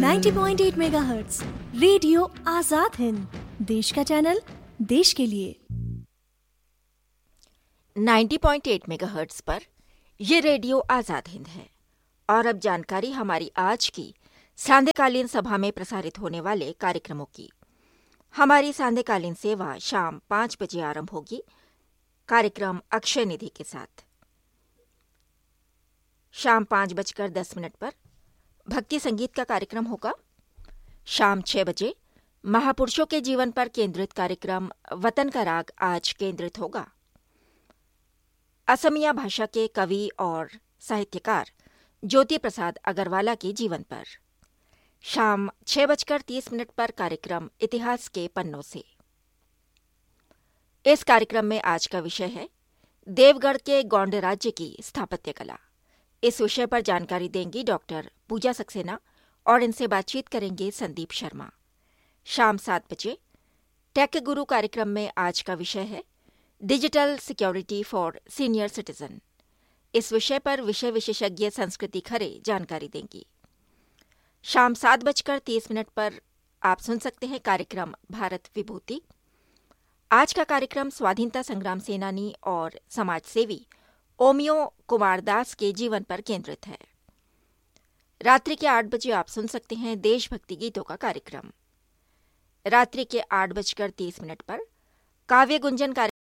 90.8 megahertz radio Azad Hind, देश का channel, देश के लिए। 90.8 मेगाहर्ट्ज पर ये रेडियो आजाद हिंद है। और अब जानकारी हमारी आज की सांध्यकालीन सभा में प्रसारित होने वाले कार्यक्रमों की। हमारी सांध्यकालीन सेवा शाम 5 बजे आरंभ होगी। कार्यक्रम अक्षय निधि के साथ। शाम 5:10 पर भक्ति संगीत का कार्यक्रम होगा। शाम 6 बजे महापुरुषों के जीवन पर केंद्रित कार्यक्रम वतन का राग आज केंद्रित होगा। असमिया भाषा के कवि और साहित्यकार ज्योति प्रसाद अग्रवाला के जीवन पर। शाम 6:30 पर कार्यक्रम इतिहास के पन्नों से। इस कार्यक्रम में आज का विषय है देवगढ़ के गोंड राज्य की स्थापत्य कला। इस विषय पर जानकारी देंगी डॉक्टर पूजा सक्सेना और इनसे बातचीत करेंगे संदीप शर्मा। शाम 7 बजे टेक गुरु कार्यक्रम में आज का विषय है digital security for senior citizen. इस विषय पर विषय विशेषज्ञ संस्कृति खरे जानकारी देंगी। शाम 7:30 पर आप सुन सकते हैं कार्यक्रम भारत विभूति। आज का कार्यक्रम स्वाधीनता संग्राम सेनानी और समाजसेवी ओमियो कुमार दास के जीवन पर केंद्रित है। रात्रि के 8 बजे आप सुन सकते हैं देशभक्ति गीतों का कार्यक्रम। रात्रि के 8:30 पर काव्य गुंजन